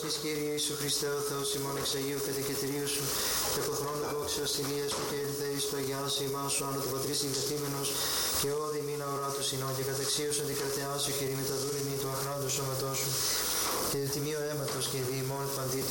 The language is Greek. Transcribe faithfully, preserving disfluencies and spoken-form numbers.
εις Κύριε Ιησού Χριστέ ο Θεός ημών εξ Αγίου κατοικητηρίου σου, επ' χρόνου δόξης βασιλείας σου και ελθέης του Αγιάσου ημάς σου άνω του Πατρί συγκρατήμενος και όδη μήνα ουρά του συνό και καταξίωσον την κρατεά σου Κύριε με τα δούλη του αχράντου σώματός σου και το τιμίο αίματος και διημών παντή